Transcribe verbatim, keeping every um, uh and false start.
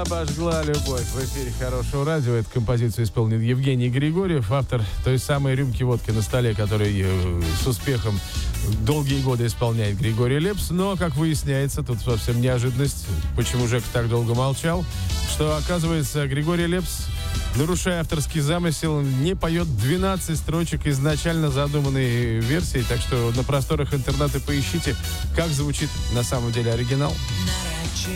Обожгла любовь. В эфире Хорошего радио. Эту композицию исполнил Евгений Григорьев, автор той самой рюмки водки на столе, который э, с успехом долгие годы исполняет Григорий Лепс. Но, как выясняется, тут совсем неожиданность, почему Жека так долго молчал, что, оказывается, Григорий Лепс, нарушая авторский замысел, не поет двенадцать строчек изначально задуманной версии. Так что на просторах интернета поищите, как звучит на самом деле оригинал.